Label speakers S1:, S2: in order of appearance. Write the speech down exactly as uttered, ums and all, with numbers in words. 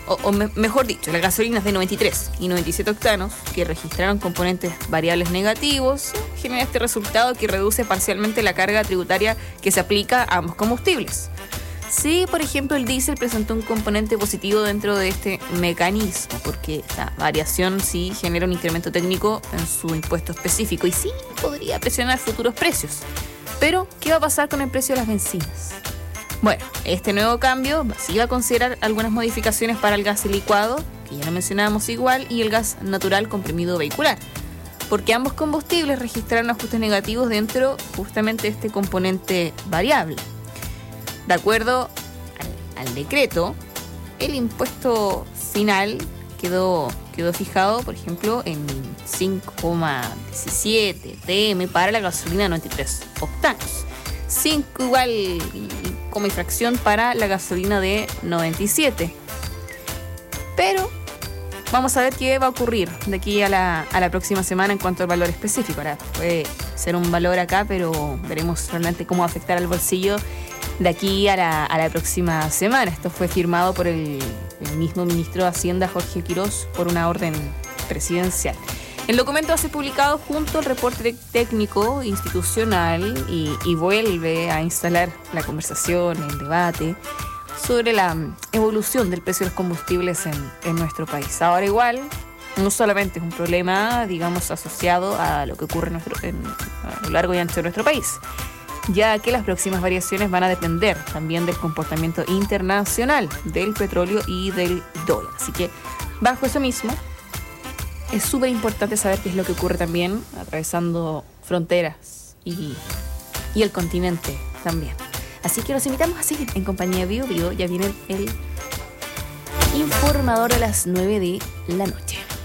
S1: o, o me, mejor dicho, las gasolinas de noventa y tres y noventa y siete octanos, que registraron componentes variables negativos, genera este resultado que reduce parcialmente la carga tributaria que se aplica a ambos combustibles. Sí, por ejemplo, el diésel presentó un componente positivo dentro de este mecanismo, porque la variación sí genera un incremento técnico en su impuesto específico y sí podría presionar futuros precios. Pero, ¿qué va a pasar con el precio de las bencinas? Bueno, este nuevo cambio sí va a considerar algunas modificaciones para el gas licuado, que ya lo mencionábamos igual, y el gas natural comprimido vehicular, porque ambos combustibles registraron ajustes negativos dentro justamente de este componente variable. De acuerdo al, al decreto, el impuesto final quedó, quedó fijado, por ejemplo, en cinco coma diecisiete T M para la gasolina noventa y tres octanos, cinco igual como infracción para la gasolina de noventa y siete. Pero vamos a ver qué va a ocurrir de aquí a la, a la próxima semana en cuanto al valor específico. Ahora, puede ser un valor acá, pero veremos realmente cómo va a afectar al bolsillo de aquí a la, a la próxima semana. Esto fue firmado por el, el mismo ministro de Hacienda, Jorge Quirós, por una orden presidencial. El documento va a ser publicado junto al reporte técnico institucional y, y vuelve a instalar la conversación, el debate sobre la evolución del precio de los combustibles en, en nuestro país. Ahora igual, no solamente es un problema, digamos, asociado a lo que ocurre en nuestro, en, a lo largo y ancho de nuestro país, ya que las próximas variaciones van a depender también del comportamiento internacional del petróleo y del dólar. Así que, bajo eso mismo, es súper importante saber qué es lo que ocurre también atravesando fronteras y, y el continente también. Así que los invitamos a seguir en compañía de Bio Bio. Ya viene el informador de las nueve de la noche.